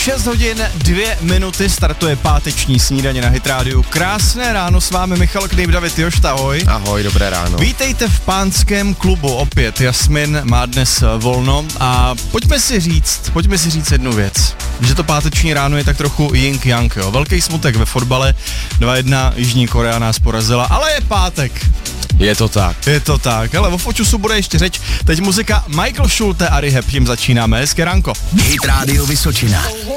6 hodin 2 minuty, startuje páteční snídaně na Hit Radio. Krásné ráno, s vámi Michal Knejp, David Jošt, ahoj. Ahoj, dobré ráno. Vítejte v Pánském klubu, opět Jasmin má dnes volno a pojďme si říct jednu věc, že to páteční ráno je tak trochu yin-yang, jo. Velký smutek ve fotbale, 2-1 Jižní Korea nás porazila, ale je pátek. Je to tak, ale o Fočusu bude ještě řeč. Teď muzika Michael Schulte a Rehab, tím začínáme. Hezké ránko. Hit Radio Vysočina.